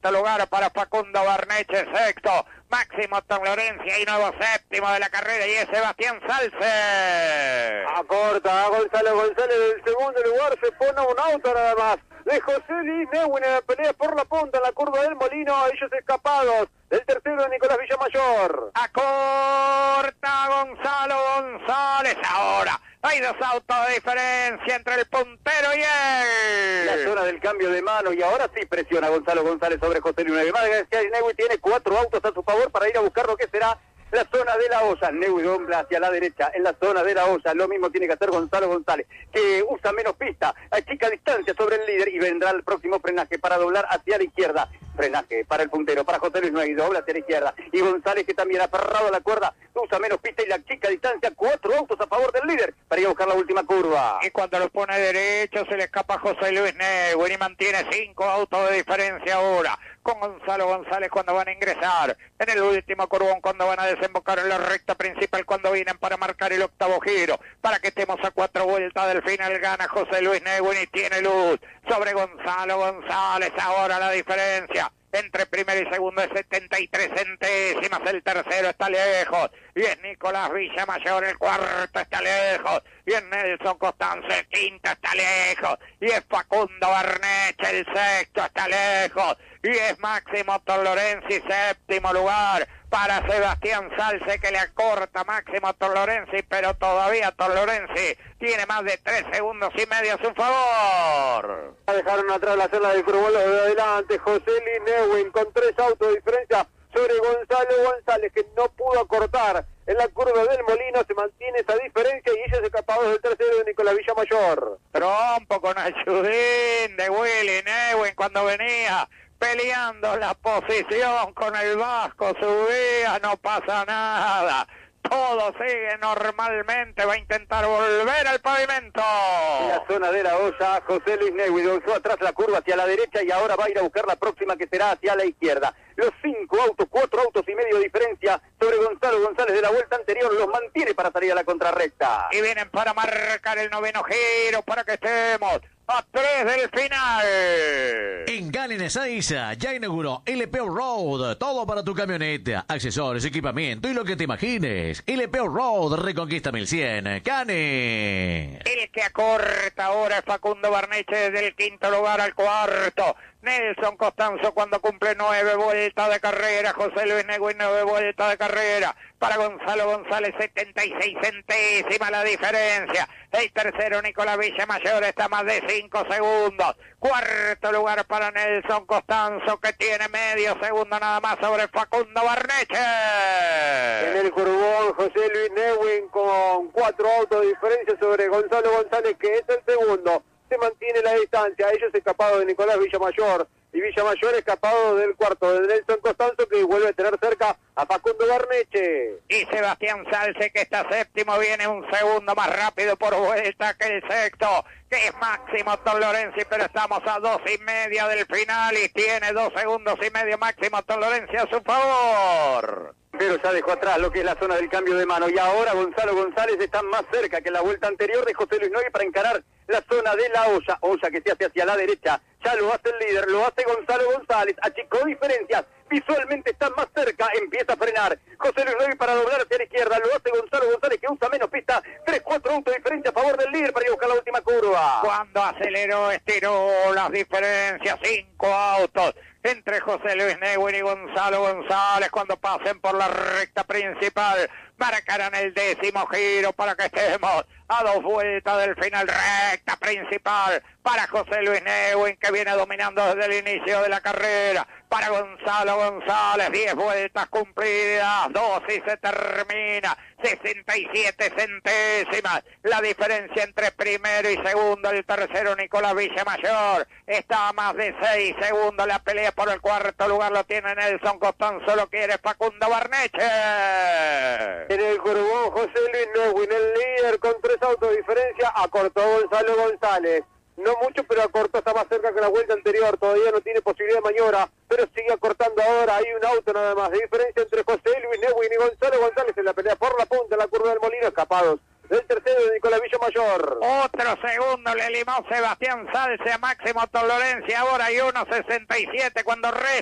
cuarto lugar para Facundo Barneche, sexto Máximo Torlorencia y nuevo séptimo de la carrera, y es Sebastián Salce. Acorta a Gonzalo González del segundo lugar, se pone un auto nada más de José Luis Neuwin en la pelea por la punta en la curva del Molino, ellos escapados del tercero Nicolás Villamayor. Acorta Gonzalo González ahora. Hay dos autos de diferencia entre el puntero y él. La zona del cambio de mano, y ahora sí presiona Gonzalo González sobre José Luis Neuwin. Más que Neuwin tiene 4 autos a su favor para ir a buscar lo que será la zona de la olla. Neuwin dobla hacia la derecha en la zona de la olla. Lo mismo tiene que hacer Gonzalo González, que usa menos pista, achica distancia sobre el líder, y vendrá el próximo frenaje para doblar hacia la izquierda. Frenaje para el puntero, para José Luis Neuwin, dobla hacia la izquierda. Y González, que también aferrado a la cuerda, usa menos pista y la achica distancia. 4 autos a favor del líder para ir a buscar la última curva. Y cuando lo pone derecho se le escapa José Luis Neuwin y mantiene 5 autos de diferencia ahora con Gonzalo González cuando van a ingresar en el último curvón, cuando van a desembocar en la recta principal, cuando vienen para marcar el octavo giro, para que estemos a 4 vueltas del final. Gana José Luis Neuwin y tiene luz sobre Gonzalo González. Ahora la diferencia entre primero y segundo es 73 centésimas, el tercero está lejos, y es Nicolás Villamayor, el cuarto está lejos, y es Nelson Costanzo, el quinto está lejos, y es Facundo Barneche, el sexto está lejos, y es Máximo Torlorenzi, séptimo lugar para Sebastián Salce, que le acorta Máximo Torlorenzi, pero todavía Torlorenzi tiene más de 3 segundos y medio a su favor. Dejaron atrás la zona del curvón de adelante, José Luis Neuwin con 3 autos de diferencia sobre Gonzalo González, que no pudo acortar en la curva del Molino. Se mantiene esa diferencia y ellos escapados del tercero de Nicolás Villamayor. Trompo con ayudín de Willy Neuwin cuando venía peleando la posición con el Vasco, subía, no pasa nada. Todo sigue normalmente, va a intentar volver al pavimento. En la zona de la olla, José Luis Neuwin dejó atrás la curva hacia la derecha y ahora va a ir a buscar la próxima, que será hacia la izquierda. Los 5 autos, 4 autos y medio de diferencia sobre Gonzalo González de la vuelta anterior los mantiene para salir a la contrarrecta. Y vienen para marcar el noveno giro para que estemos a 3 del final. En Galen Ezeiza ya inauguró LPO Road, todo para tu camioneta, accesorios, equipamiento y lo que te imagines. LPO Road, Reconquista 1100, Cane. El que acorta ahora es Facundo Barneche desde el quinto lugar al cuarto. Nelson Costanzo cuando cumple 9 vueltas de carrera. José Luis Neuwin 9 vueltas de carrera. Para Gonzalo González 76 centésimas la diferencia. El tercero Nicolás Villamayor está a más de 5 segundos. Cuarto lugar para Nelson Costanzo, que tiene medio segundo nada más sobre Facundo Barneche. En el curvón, José Luis Neuwin con 4 autos de diferencia sobre Gonzalo González, que es el segundo. Se mantiene la distancia, ellos escapados de Nicolás Villamayor, y Villamayor escapado del cuarto de Nelson Costanzo, que vuelve a tener cerca a Facundo Barneche. Y Sebastián Salce, que está séptimo, viene un segundo más rápido por vuelta que el sexto, que es Máximo Torlorenzi, pero estamos a 2,5 del final y tiene 2 segundos y medio Máximo Torlorenzi a su favor. Pero ya dejó atrás lo que es la zona del cambio de mano, y ahora Gonzalo González está más cerca que en la vuelta anterior de José Luis Neuwin para encarar la zona de la olla que se hace hacia la derecha. Ya lo hace el líder, lo hace Gonzalo González, achicó diferencias, visualmente está más cerca, empieza a frenar José Luis Neuwin para doblar hacia la izquierda, lo hace Gonzalo González, que usa menos pista, 3-4 autos de diferencia a favor del líder para ir a buscar la última curva. Cuando aceleró, estiró las diferencias, 5 autos entre José Luis Neuwin y Gonzalo González. Cuando pasen por la recta principal, marcarán el 10º giro para que estemos a 2 vueltas del final. Recta principal para José Luis Neuwin, que viene dominando desde el inicio de la carrera. Para Gonzalo González, 10 vueltas cumplidas, 2 y se termina. 67 centésimas la diferencia entre primero y segundo. El tercero Nicolás Villamayor está a más de 6 segundos. La pelea por el cuarto lugar lo tiene Nelson Costanzo, lo quiere Facundo Barneche. En el curvón, José Luis Neuwin, el líder con 3 autos de diferencia, acortó Gonzalo González. No mucho, pero acortó, está más cerca que la vuelta anterior, todavía no tiene posibilidad de maniobra, pero sigue acortando ahora. Hay un auto nada más de diferencia entre José Luis Neuwin y Gonzalo González en la pelea por la punta, en la curva del Molino, escapados del tercero de Nicolás Villamayor. Otro segundo le limó Sebastián Salce a Máximo Torlorenzi, ahora hay 1.67 cuando resta